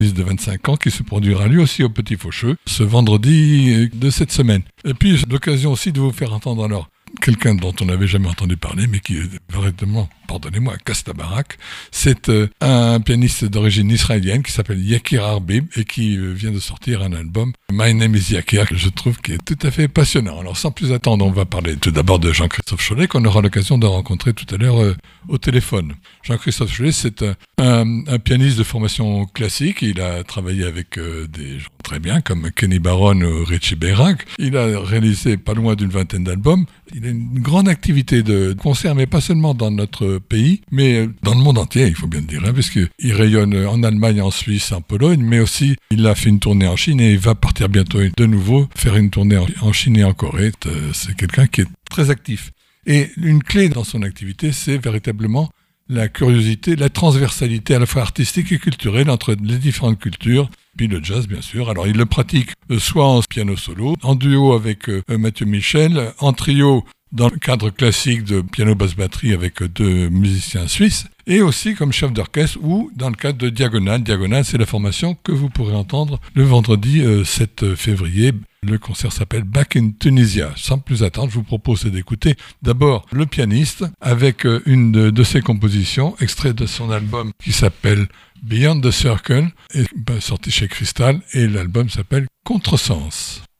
de 25 ans qui se produira lui aussi au Petit Faucheux ce vendredi de cette semaine. Et puis j'ai l'occasion aussi de vous faire entendre alors quelqu'un dont on n'avait jamais entendu parler, mais qui est véritablement, pardonnez-moi, casse ta baraque. C'est un pianiste d'origine israélienne qui s'appelle Yakir Arbib et qui vient de sortir un album, My Name is Yakir, que je trouve qui est tout à fait passionnant. Alors sans plus attendre, on va parler tout d'abord de Jean-Christophe Chollet, qu'on aura l'occasion de rencontrer tout à l'heure au téléphone. Jean-Christophe Chollet, c'est un pianiste de formation classique. Il a travaillé avec des gens très bien, comme Kenny Barron ou Richie Beirach. Il a réalisé pas loin d'une vingtaine d'albums. Il a une grande activité de concert, mais pas seulement dans notre pays, mais dans le monde entier, il faut bien le dire, hein, puisqu'il rayonne en Allemagne, en Suisse, en Pologne, mais aussi il a fait une tournée en Chine et il va partir bientôt de nouveau faire une tournée en Chine et en Corée. C'est quelqu'un qui est très actif. Et une clé dans son activité, c'est véritablement la curiosité, la transversalité à la fois artistique et culturelle entre les différentes cultures, puis le jazz bien sûr. Alors il le pratique soit en piano solo, en duo avec Mathieu Michel, en trio dans le cadre classique de piano basse batterie avec 2 musiciens suisses, et aussi comme chef d'orchestre ou dans le cadre de Diagonale. Diagonale, c'est la formation que vous pourrez entendre le vendredi 7 février. Le concert s'appelle Back in Tunisia. Sans plus attendre, je vous propose d'écouter d'abord le pianiste avec une de ses compositions, extrait de son album qui s'appelle Beyond the Circle, sorti chez Crystal, et l'album s'appelle Contresens.